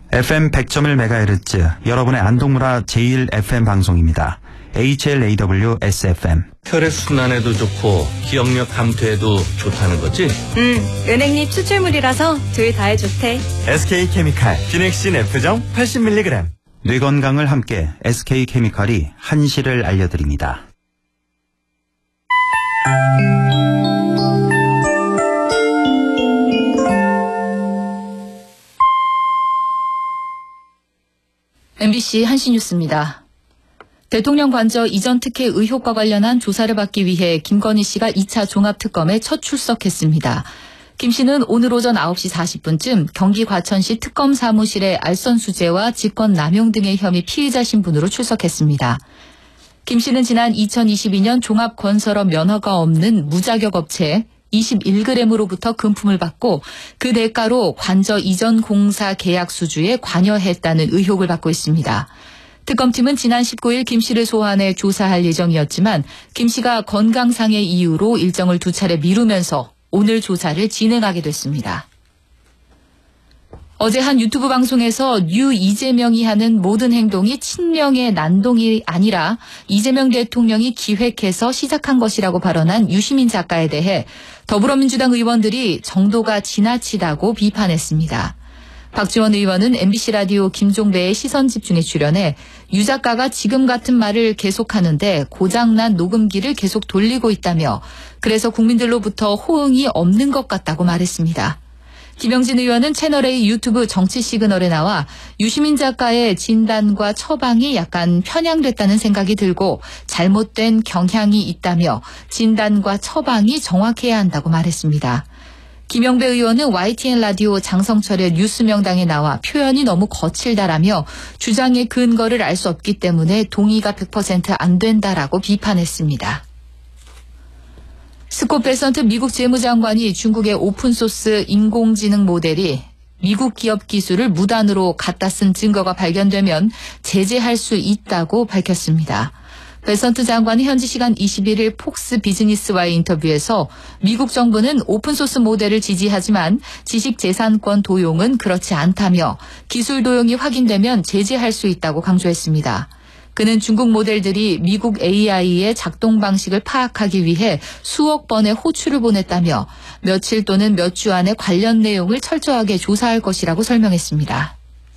FM 100.1MHz 여러분의 안동문화 제1FM 방송입니다. HLAW SFM. 혈액순환에도 좋고 기억력 감퇴에도 좋다는 거지? 은행잎 추출물이라서 둘 다에 좋대. SK케미칼 균핵신 F정 80mg. 뇌 건강을 함께 SK케미칼이 한시를 알려드립니다. MBC 한시뉴스입니다. 대통령 관저 이전 특혜 의혹과 관련한 조사를 받기 위해 김건희 씨가 2차 종합특검에 첫 출석했습니다. 김 씨는 오늘 오전 9시 40분쯤 경기 과천시 특검 사무실에 알선수재와 직권남용 등의 혐의 피의자 신분으로 출석했습니다. 김 씨는 지난 2022년 종합건설업 면허가 없는 무자격 업체 21g으로부터 금품을 받고 그 대가로 관저 이전 공사 계약 수주에 관여했다는 의혹을 받고 있습니다. 특검팀은 지난 19일 김 씨를 소환해 조사할 예정이었지만 김 씨가 건강상의 이유로 일정을 2차례 미루면서 오늘 조사를 진행하게 됐습니다. 어제 한 유튜브 방송에서 뉴 이재명이 하는 모든 행동이 친명의 난동이 아니라 이재명 대통령이 기획해서 시작한 것이라고 발언한 유시민 작가에 대해 더불어민주당 의원들이 정도가 지나치다고 비판했습니다. 박지원 의원은 MBC 라디오 김종배의 시선집중에 출연해 유 작가가 지금 같은 말을 계속하는데 고장난 녹음기를 계속 돌리고 있다며 그래서 국민들로부터 호응이 없는 것 같다고 말했습니다. 김영진 의원은 채널A 유튜브 정치 시그널에 나와 유시민 작가의 진단과 처방이 약간 편향됐다는 생각이 들고 잘못된 경향이 있다며 진단과 처방이 정확해야 한다고 말했습니다. 김영배 의원은 YTN 라디오 장성철의 뉴스 명당에 나와 표현이 너무 거칠다라며 주장의 근거를 알 수 없기 때문에 동의가 100% 안 된다라고 비판했습니다. 스콧 베선트 미국 재무장관이 중국의 오픈소스 인공지능 모델이 미국 기업 기술을 무단으로 갖다 쓴 증거가 발견되면 제재할 수 있다고 밝혔습니다. 베선트 장관이 현지 시간 21일 폭스 비즈니스와의 인터뷰에서 미국 정부는 오픈소스 모델을 지지하지만 지식재산권 도용은 그렇지 않다며 기술 도용이 확인되면 제재할 수 있다고 강조했습니다. 그는 중국 모델들이 미국 AI의 작동 방식을 파악하기 위해 수억 번의 호출을 보냈다며 며칠 또는 몇 주 안에 관련 내용을 철저하게 조사할 것이라고 설명했습니다.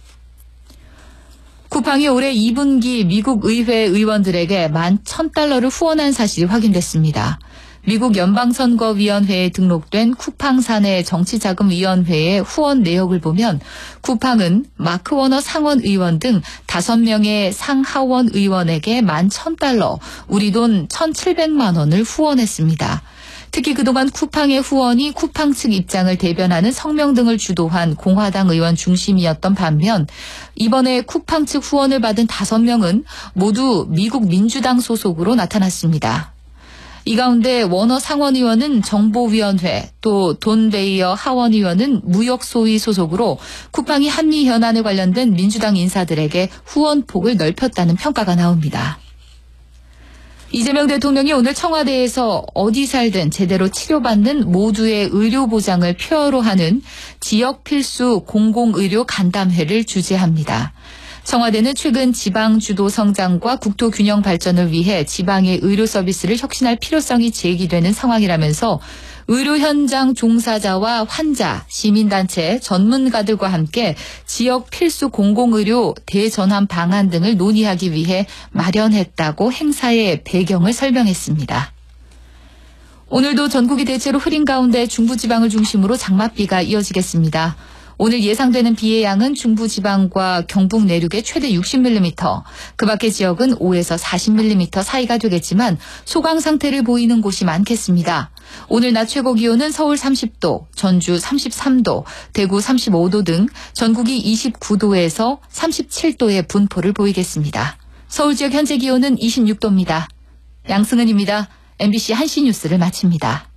쿠팡이 올해 2분기 미국 의회 의원들에게 11,000달러를 후원한 사실이 확인됐습니다. 미국 연방선거위원회에 등록된 쿠팡 사내 정치자금위원회의 후원 내역을 보면 쿠팡은 마크 워너 상원 의원 등 5명의 상하원 의원에게 11,000달러, 우리 돈 1,700만 원을 후원했습니다. 특히 그동안 쿠팡의 후원이 쿠팡 측 입장을 대변하는 성명 등을 주도한 공화당 의원 중심이었던 반면 이번에 쿠팡 측 후원을 받은 5명은 모두 미국 민주당 소속으로 나타났습니다. 이 가운데 워너 상원 의원은 정보위원회, 또 돈 베이어 하원 의원은 무역소위 소속으로 쿠팡이 한미 현안에 관련된 민주당 인사들에게 후원폭을 넓혔다는 평가가 나옵니다. 이재명 대통령이 오늘 청와대에서 어디 살든 제대로 치료받는 모두의 의료 보장을 표어로 하는 지역 필수 공공의료 간담회를 주재합니다. 청와대는 최근 지방 주도 성장과 국토 균형 발전을 위해 지방의 의료 서비스를 혁신할 필요성이 제기되는 상황이라면서 의료 현장 종사자와 환자, 시민단체, 전문가들과 함께 지역 필수 공공의료 대전환 방안 등을 논의하기 위해 마련했다고 행사의 배경을 설명했습니다. 오늘도 전국이 대체로 흐린 가운데 중부지방을 중심으로 장맛비가 이어지겠습니다. 오늘 예상되는 비의 양은 중부지방과 경북 내륙에 최대 60mm, 그 밖의 지역은 5에서 40mm 사이가 되겠지만 소강 상태를 보이는 곳이 많겠습니다. 오늘 낮 최고 기온은 서울 30도, 전주 33도, 대구 35도 등 전국이 29도에서 37도의 분포를 보이겠습니다. 서울 지역 현재 기온은 26도입니다. 양승은입니다. MBC 한시뉴스를 마칩니다.